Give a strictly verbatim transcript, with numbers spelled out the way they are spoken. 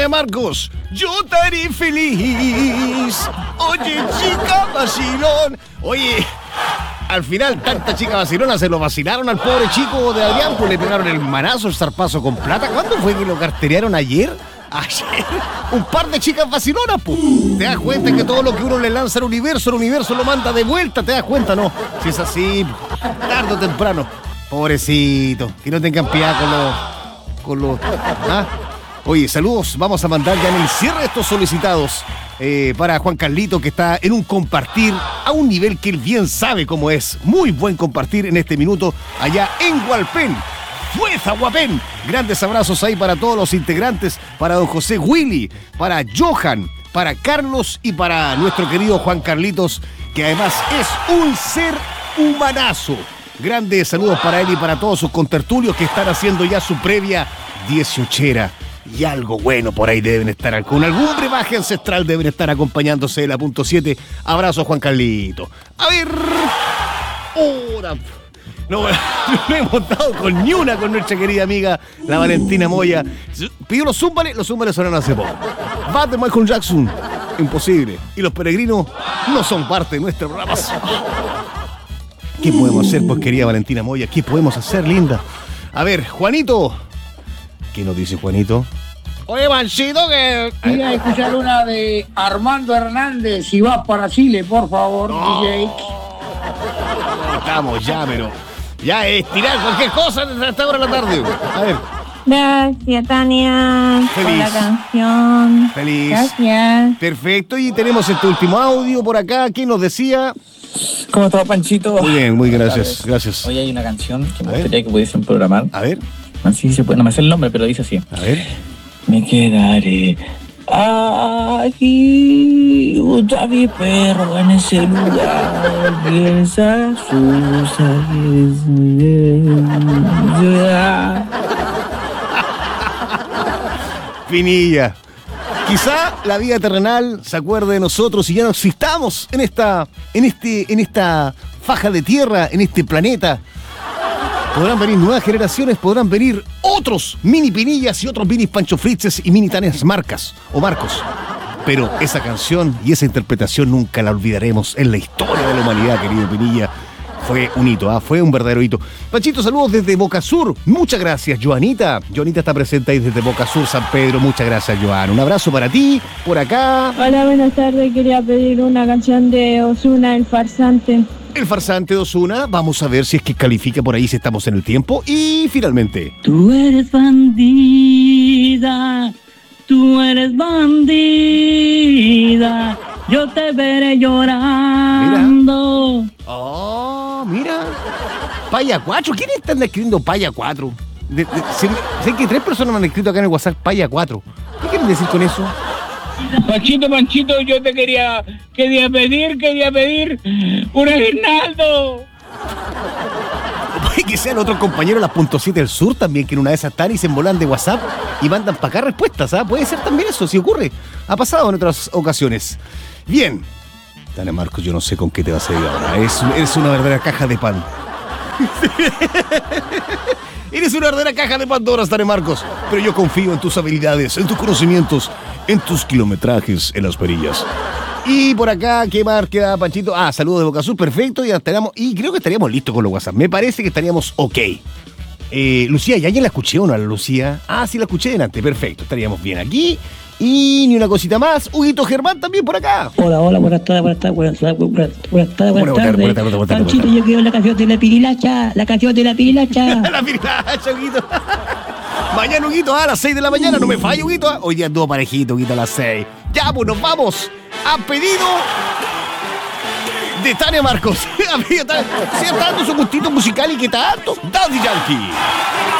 Tania Marcos, yo te haré feliz. Oye, chica vacilón. Oye, al final tanta chica vacilona se lo vacilaron al pobre chico de Adrián, pues le pegaron el manazo, el zarpazo con plata. ¿Cuándo fue que lo carterearon ayer? Ayer, un par de chicas vacilonas, pues. ¿Te das cuenta que todo lo que uno le lanza al universo, el universo lo manda de vuelta? ¿Te das cuenta? No, si es así, tarde o temprano. Pobrecito, que no tengan piedad con los... con los... ¿ah? Oye, saludos, vamos a mandar ya en el cierre de estos solicitados eh, para Juan Carlito, que está en un compartir a un nivel que él bien sabe cómo es. Muy buen compartir en este minuto allá en Hualpén. ¡Fuerza, Guapén! Grandes abrazos ahí para todos los integrantes, para don José Willy, para Johan, para Carlos y para nuestro querido Juan Carlitos, que además es un ser humanazo. Grandes saludos para él y para todos sus contertulios que están haciendo ya su previa dieciochera. Y algo bueno por ahí deben estar, con algún brebaje ancestral deben estar acompañándose de la punto siete. Abrazo, Juan Carlito. A ver... ¡Ahora! No, no hemos dado con ni una con nuestra querida amiga, la Valentina Moya. Pidió los zúmbales, los zúmbales sonaron hace poco. Bad de Michael Jackson, imposible. Y los peregrinos no son parte de nuestra programación. ¿Qué podemos hacer, pues, querida Valentina Moya? ¿Qué podemos hacer, linda? A ver, Juanito. ¿Qué nos dice Juanito? Oye, Manchito, que voy a escuchar una de Armando Hernández. Si vas para Chile, por favor, no. D J. Estamos ya, pero... ya es tirar cualquier cosa desde esta hora de la tarde. A ver. Gracias, Tania, Feliz. por la canción. Feliz. Gracias. Perfecto, y tenemos este último audio por acá. ¿Quién nos decía? ¿Cómo estás, Panchito? Muy bien, muy gracias, gracias. Hoy hay una canción que me A ver. gustaría que pudiesen programar. A ver. Así se puede, no me sé el nombre, pero dice así. A ver. Me quedaré aquí, junto a mi perro en ese lugar, piensa su ciudad. Pinilla. Quizá la vida terrenal se acuerde de nosotros y ya no existamos en esta, en este, en esta faja de tierra, en este planeta. Podrán venir nuevas generaciones, podrán venir otros mini Pinillas y otros mini Pancho Fritzes y mini Tanes Marcas o Marcos. Pero esa canción y esa interpretación nunca la olvidaremos en la historia de la humanidad, querido Pinilla. Fue un hito, ¿ah? Fue un verdadero hito. Panchito, saludos desde Boca Sur. Muchas gracias, Joanita. Joanita está presente ahí desde Boca Sur, San Pedro. Muchas gracias, Joan. Un abrazo para ti, por acá. Hola, buenas tardes. Quería pedir una canción de Ozuna, El Farsante. El Farsante de Ozuna. Vamos a ver si es que califica por ahí, si estamos en el tiempo. Y finalmente... Tú eres bandida, tú eres bandida, yo te veré llorando. Mira. Oh, mira. Paya cuatro. ¿Quién está escribiendo Paya cuatro? De, de, sé, sé que tres personas me han escrito acá en el WhatsApp Paya cuatro. ¿Qué quieren decir con eso? Panchito, Panchito, yo te quería, quería pedir, quería pedir un aguinaldo. Puede que sean otros compañeros de las punto siete del sur también, que en una de esas están y se envolan de WhatsApp y mandan para acá respuestas, ¿ah? Puede ser también eso, si ocurre. Ha pasado en otras ocasiones. Bien. Tania Marcos, yo no sé con qué te vas a ir ahora. Es, eres una verdadera caja de pan. Eres una verdadera caja de Pandora, Tania Marcos. Pero yo confío en tus habilidades, en tus conocimientos, en tus kilometrajes en las perillas. Y por acá, ¿qué más queda, Panchito? Ah, saludos de Boca Sur, perfecto. Ya estaríamos, y creo que estaríamos listos con los WhatsApp. Me parece que estaríamos ok. Eh, Lucía, ¿ya alguien la escuché o no, Lucía? Ah, sí, la escuché delante, perfecto. Estaríamos bien aquí. Y ni una cosita más. Huguito Germán también por acá. Hola, hola, buenas tardes, buenas tardes, buenas tardes, buenas tardes, buenas tardes. Buenas tardes, buenas tardes, buenas tardes. Panchito, yo quiero la canción de la pirilacha, la canción de la pirilacha. La pirilacha, Huguito. Mañana, Huguito, a las seis de la mañana, no me fallo, Huguito. ¿Ah? Hoy día anduvo parejito, Huguito, a las seis. Ya, pues nos vamos. A pedido de Tania Marcos. Sigue dando su gustito musical y qué tanto. Daddy Yankee.